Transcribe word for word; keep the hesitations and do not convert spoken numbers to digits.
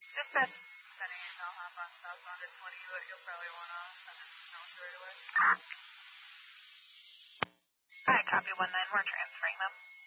Dispatch sending a call hop on southbound at twenty, but you'll probably want to send it to snow right away. Alright, copy one nine, more trans.